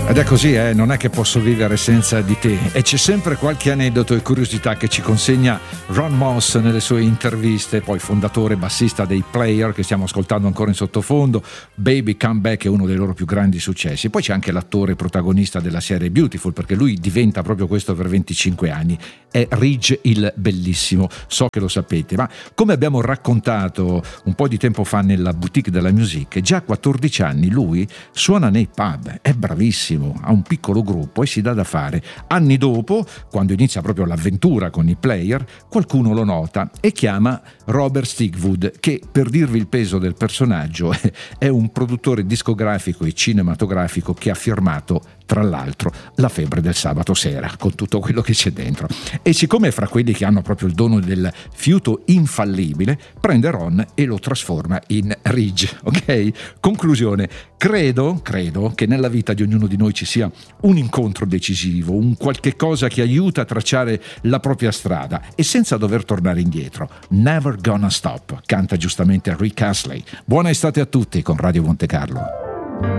Ed è così, non è che posso vivere senza di te. E c'è sempre qualche aneddoto e curiosità che ci consegna Ron Moss nelle sue interviste, poi fondatore e bassista dei Player, che stiamo ascoltando ancora in sottofondo. Baby Come Back è uno dei loro più grandi successi. Poi c'è anche l'attore protagonista della serie Beautiful, perché lui diventa proprio questo per 25 anni. È Ridge il Bellissimo, so che lo sapete, ma come abbiamo raccontato un po' di tempo fa nella Boutique de la Musique, già a 14 anni lui suona nei pub, è bravissimo, ha un piccolo gruppo e si dà da fare. Anni dopo, quando inizia proprio l'avventura con i Player, qualcuno lo nota e chiama Robert Stigwood, che, per dirvi il peso del personaggio, è un produttore discografico e cinematografico che ha firmato, tra l'altro, La febbre del sabato sera, con tutto quello che c'è dentro. E siccome è fra quelli che hanno proprio il dono del fiuto infallibile, prende Ron e lo trasforma in Ridge, ok? Conclusione: credo che nella vita di ognuno di noi ci sia un incontro decisivo, un qualche cosa che aiuta a tracciare la propria strada e senza dover tornare indietro. Never Gonna Stop, canta giustamente Rick Astley. Buona estate a tutti con Radio Monte Carlo.